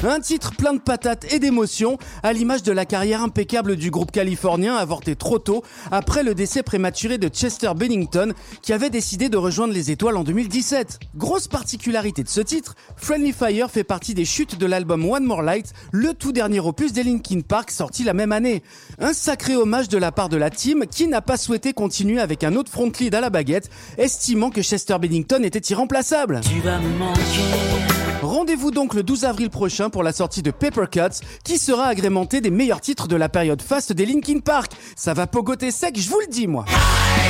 Un titre plein de patates et d'émotions, à l'image de la carrière impeccable du groupe californien avorté trop tôt après le décès prématuré de Chester Bennington qui avait décidé de rejoindre les Étoiles en 2017. Grosse particularité de ce titre, Friendly Fire fait partie des chutes de l'album One More Light, le tout dernier opus des Linkin Park sorti la même année. Un sacré hommage de la part de la team qui n'a pas souhaité continuer avec un autre front lead à la baguette, estimant que Chester Bennington était irremplaçable. Tu vas me manquer. Rendez-vous donc le 12 avril prochain pour la sortie de Paper Cuts, qui sera agrémenté des meilleurs titres de la période faste des Linkin Park. Ça va pogoter sec, je vous le dis moi.